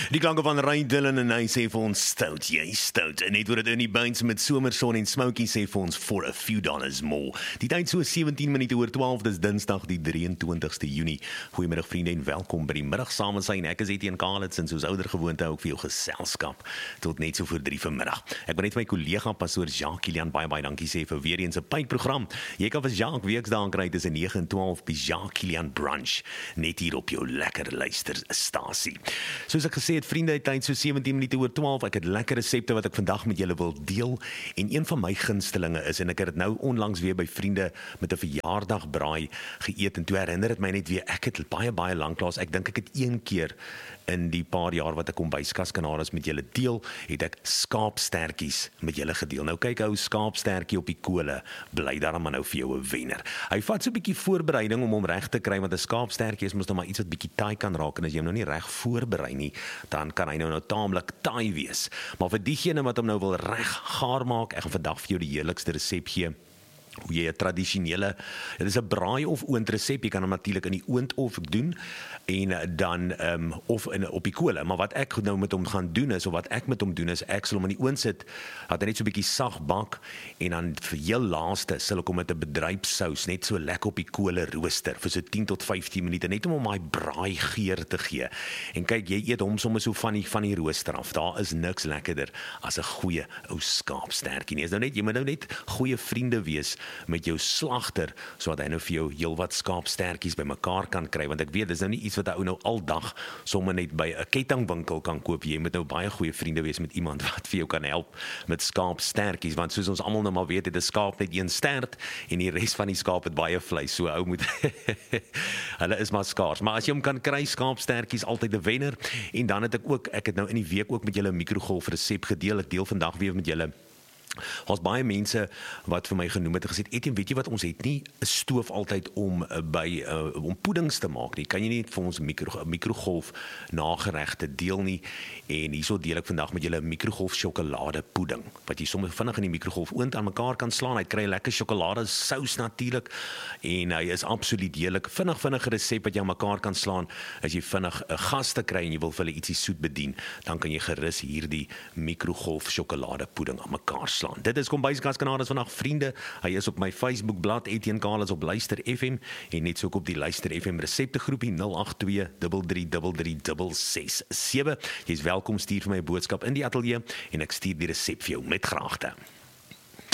Die klanke van Ray Dillon en hy sê vir ons stout, jy stout. En net oor dit Ernie Baines met Somerson en Smokey sê vir ons for a few dollars more. Die tyd so 17 minute oor 12, dis Dinsdag die 23ste Junie. Goeiemiddag vriende en welkom by die middagsamensyn. Ek is Etienne Kalitz en soos ouer gewoonte ook vir jou geselskap tot net so voor 3 vanmiddag. Ek wil net my kollega pastoor Jacques Kilian baie dankie sê vir weer eens 'n pyprogram. Jy kan vir Jacques weksdae kry tussen 9 en 12 by Jacques Kilian Brunch, net hier op jou lekker luisterstasie. Soos ek gesê het, vriende, tyd so 17 minute oor 12, ek het lekker resepte wat ek vandag met julle wil deel, en een van my gunstelinge is, en ek het dit nou onlangs weer by vriende met 'n verjaardagbraai geëet, en toe herinner dit my net weer, ek het baie lanklaas, ek dink ek het een keer in die paar jaar wat ek kom by Skaskanaris met julle deel, het ek skaapstertjies met julle gedeel. Nou kyk, ou skaapstertjie op die kole, bly daarom maar nou vir jou 'n wenner. Hy vat so 'n bietjie voorbereiding om hom reg te kry, want 'n skaapstertjie is mos nou maar iets wat bietjie taai kan raak, en as jy hom nou nie reg voorberei nie, dan kan hy nou taamlik taai wees. Maar vir diegene wat hom nou wil reg gaar maak, ek gaan vandag vir jou die heerlikste resep gee, hoe jy 'n tradisionele, dit is 'n braai of oond resep, jy kan hom natuurlik in die oond of doen, en dan of op die kole, maar wat ek nou met hom gaan doen is, of wat ek met hom doen is, ek sal hom in die oond sit, dat hy net so 'n bietjie sag bak, en dan vir heel laaste sal ek hom met 'n bedrypsous net so lekker op die kole rooster, vir so 10 tot 15 minute, net om hom daai braai geur te gee. En kyk, jy eet hom sommer so van die rooster af, daar is niks lekkerder as 'n goeie ou skaapstertjie nie. Is nou net, jy moet nou net goeie vriende wees met jou slagter, sodat hy nou vir jou heelwat skaapstertjies bymekaar kan kry, want ek weet, dis nou nie iets wat 'n ou nou aldag sommer net by 'n kettingwinkel kan koop. Jy moet nou baie goeie vriende wees met iemand wat vir jou kan help met skaapstertjies, want soos ons almal nou maar weet, het 'n skaap net een stert, en die res van die skaap het baie vleis, so ou moet hulle is maar skaars, maar as jy hom kan kry, skaapstertjies altyd 'n wenner. En dan het ek het nou in die week ook met julle 'n mikrogolf resep gedeel, ek deel vandag weer met julle. Daar's baie mense wat vir my genoem het en gesê, Etienne, weet jy wat, ons het nie 'n stoof altyd om puddings te maak nie. Kan jy nie vir ons 'n mikrogolf nageregte deel nie? En hierso deel ek vandag met julle 'n mikrogolf sjokoladepudding, wat jy sommer vinnig in die mikrogolf oond aan mekaar kan slaan. Hy kry 'n lekker sjokolade sous natuurlik, en hy is absoluut heerlik. Vinnige resep wat jy aan mekaar kan slaan as jy vinnig 'n gaste kry en jy wil vir hulle ietsie soet bedien, dan kan jy gerus hierdie mikrogolf sjokoladepudding aan mekaar slaan. Dit is Kombuis Skaskanaris vandag, vriende. Hy is op my Facebookblad Etienne Kalitz op Luister FM, en net so ook op die Luister FM reseptegroepie 082 333 667. Jy's welkom, stuur vir my 'n boodskap in die ateljee en ek stuur die resep vir jou met graagte.